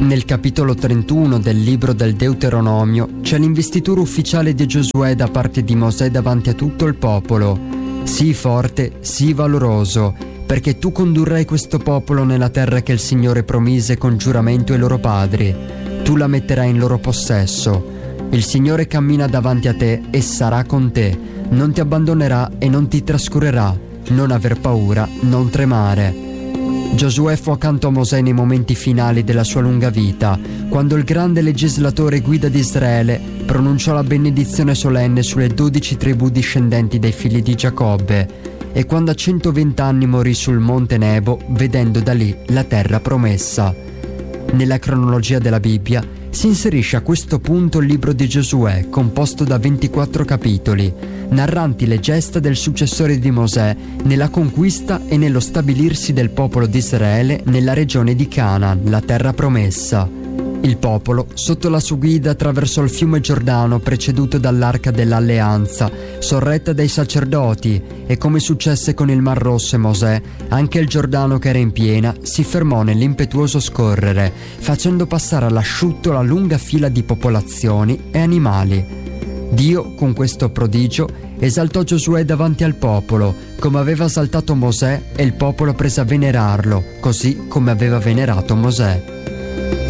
Nel capitolo 31 del libro del Deuteronomio c'è l'investitura ufficiale di Giosuè da parte di Mosè davanti a tutto il popolo. Sii forte, sii valoroso, perché tu condurrai questo popolo nella terra che il Signore promise con giuramento ai loro padri. Tu la metterai in loro possesso. Il Signore cammina davanti a te e sarà con te. Non ti abbandonerà e non ti trascurerà. Non aver paura, non tremare. Giosuè fu accanto a Mosè nei momenti finali della sua lunga vita, quando il grande legislatore e guida di Israele pronunciò la benedizione solenne sulle 12 tribù discendenti dei figli di Giacobbe, e quando a 120 anni morì sul monte Nebo, vedendo da lì la terra promessa. Nella cronologia della Bibbia si inserisce a questo punto il libro di Giosuè, composto da 24 capitoli, narranti le gesta del successore di Mosè nella conquista e nello stabilirsi del popolo di Israele nella regione di Canaan, la terra promessa. Il popolo, sotto la sua guida, attraversò il fiume Giordano preceduto dall'Arca dell'Alleanza, sorretta dai sacerdoti, e come successe con il Mar Rosso e Mosè, anche il Giordano che era in piena si fermò nell'impetuoso scorrere, facendo passare all'asciutto la lunga fila di popolazioni e animali. Dio, con questo prodigio, esaltò Giosuè davanti al popolo, come aveva esaltato Mosè, e il popolo prese a venerarlo, così come aveva venerato Mosè.